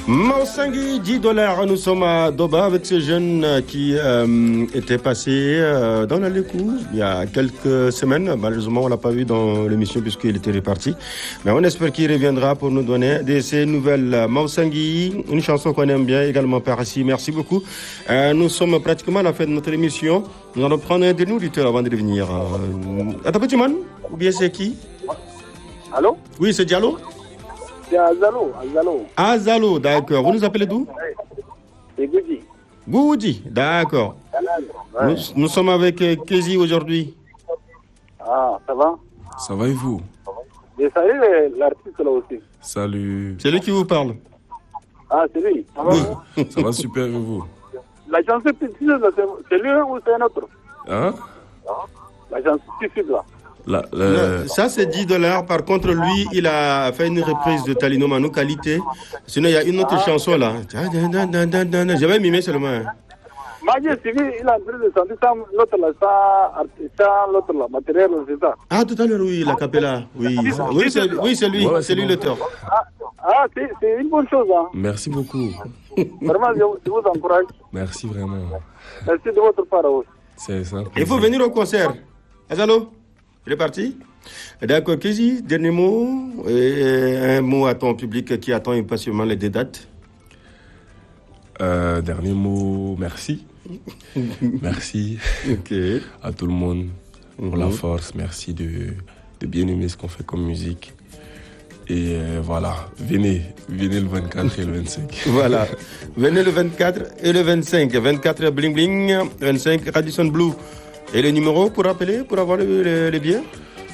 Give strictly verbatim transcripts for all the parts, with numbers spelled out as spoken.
Maussangi, dix dollars. Nous sommes à Doba avec ce jeune qui euh, était passé euh, dans la Lécou il y a quelques semaines. Malheureusement, on ne l'a pas vu dans l'émission puisqu'il était reparti. Mais on espère qu'il reviendra pour nous donner de ces nouvelles. Maussangi, une chanson qu'on aime bien également par ici. Merci beaucoup. Euh, nous sommes pratiquement à la fin de notre émission. Nous allons prendre un de nos auditeurs avant de revenir. Euh, Attends, petit man, ou bien c'est qui? Allô? Oui, c'est Diallo? C'est Azalo, Azalo. Azalo, d'accord. Vous nous appelez d'où? C'est Goudi. Goudi, d'accord. Ouais. Nous, nous sommes avec euh, Kézi aujourd'hui. Ah, ça va? Ça va et vous? Et salut l'artiste là aussi. Salut. C'est lui qui vous parle. Ah, c'est lui. Ça va? Oui. Ça va super et vous? La chanson Petit Sud, c'est lui ou c'est un autre? Hein? La chanson Petit Sud là. La, la... Ça, c'est dix dollars. Par contre, lui, il a fait une reprise de Talino Mano qualité. Sinon, il y a une autre ah, chanson là. J'avais mimé seulement. Hein. Moi, j'ai suivi, il a en train de chanter ça, l'autre là, ça, ça, l'autre là, matériel, c'est ça. Ah, tout à l'heure, oui, la capella. Oui, oui, c'est, oui, c'est lui, ouais, c'est lui bon. L'auteur. Ah, ah c'est, c'est une bonne chose. Hein. Merci beaucoup. Vraiment, je, je vous encourage. Merci vraiment. Merci de votre part aussi. C'est ça. Il faut venir au concert. Azalo, il est parti. D'accord, Kézi, dernier mot, et un mot à ton public qui attend impatiemment les deux dates. Euh, dernier mot, merci. Merci okay. à tout le monde pour mm-hmm. la force. Merci de, de bien aimer ce qu'on fait comme musique. Et euh, voilà, venez, venez le vingt-quatre et le vingt-cinq. Voilà, venez le vingt-quatre et le vingt-cinq. vingt-quatre Bling Bling, vingt-cinq Radisson Blu. Et le numéro pour appeler, pour avoir les le, le billets?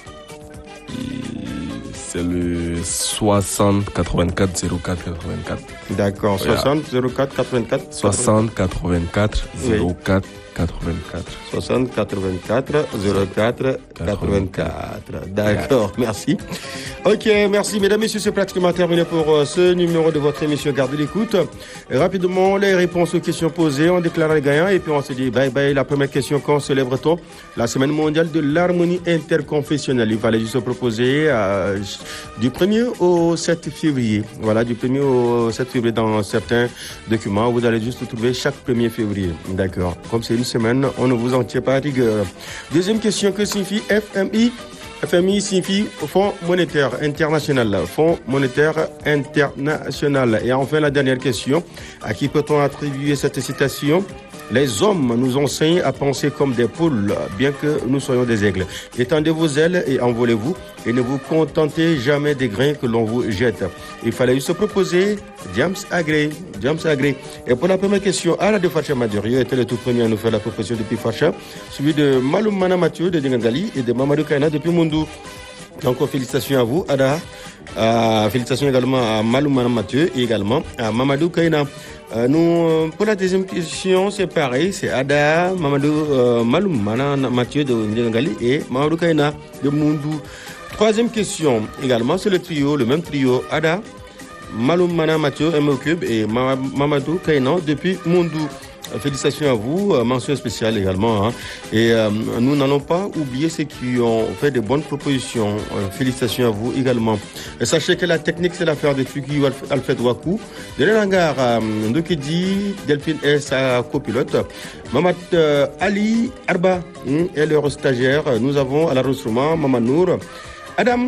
C'est le soixante quatre-vingt-quatre zéro quatre quatre-vingt-quatre. D'accord, soixante zéro quatre quatre-vingt-quatre. soixante quatre-vingt-quatre zéro quatre quatre-vingt-quatre. soixante quatre-vingt-quatre zéro quatre quatre-vingt-quatre. D'accord, merci. Ok, merci mesdames, messieurs, c'est pratiquement terminé pour euh, ce numéro de votre émission Gardez l'écoute. Et rapidement, les réponses aux questions posées, on déclare les gagnants et puis on se dit bye bye. La première question, quand célèbre-t-on la semaine mondiale de l'harmonie interconfessionnelle? Il fallait juste se proposer euh, du premier au sept février. Voilà, du premier au sept février dans certains documents. Vous allez juste trouver chaque premier février. D'accord. Comme c'est une semaine, on ne vous en tient pas à rigueur. Deuxième question, que signifie F M I? F M I signifie Fonds monétaire international. Fonds monétaire international. Et enfin, la dernière question, à qui peut-on attribuer cette citation? Les hommes nous enseignent à penser comme des poules, bien que nous soyons des aigles. Étendez vos ailes et envolez-vous, et ne vous contentez jamais des grains que l'on vous jette. Il fallait se proposer James Agré. James Agré. Et pour la première question, Ala de Facha Madurio était le tout premier à nous faire la proposition depuis Facha, suivi de Maloum Mana Mathieu de Dingangali et de Mamadou Kaina depuis Mundu. Donc, félicitations à vous, Ada. Euh, félicitations également à Maloum Mana Mathieu et également à Mamadou Kaina. Euh, nous, pour la deuxième question, c'est pareil, c'est Ada, Mamadou, euh, Maloum Mana Mathieu de Ndingali et Mamadou Kaina de Mundu. Troisième question, également, c'est le trio, le même trio, Ada, Maloum Mana Mathieu, M O Cube et Mamadou Kaina depuis Mundu. Félicitations à vous, mention spéciale également. Hein. Et euh, nous n'allons pas oublier ceux qui ont fait de bonnes propositions. Euh, félicitations à vous également. Et sachez que la technique, c'est l'affaire de Fuki Alfred Wakou. De l'Elangar, euh, Ndokedi, Delphine est sa copilote. Mamad euh, Ali Arba hein, est leur stagiaire. Nous avons à l'enregistrement Maman Nour. Adam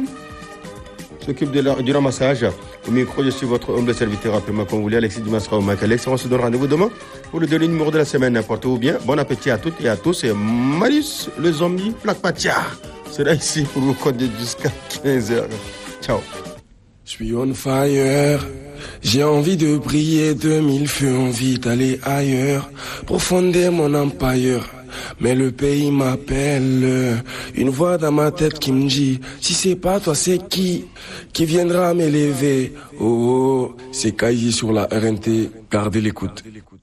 s'occupe de la, du ramassage. Au micro, je suis votre humble serviteur, appelez-moi comme vous voulez, Alexis Dumasra ou Alex. On se donne rendez-vous demain pour le dernier numéro de la semaine, n'importe où bien. Bon appétit à toutes et à tous. Et Marius, le zombie, Black Patia, sera ici pour vous conduire jusqu'à quinze heures. Ciao. Je suis on fire. J'ai envie de briller de mille feux, envie d'aller ailleurs, profonder mon empire. Mais le pays m'appelle, une voix dans ma tête qui me dit, si c'est pas toi, c'est qui, qui viendra m'élever? Oh, oh, c'est Kaiji sur la R N T, gardez l'écoute.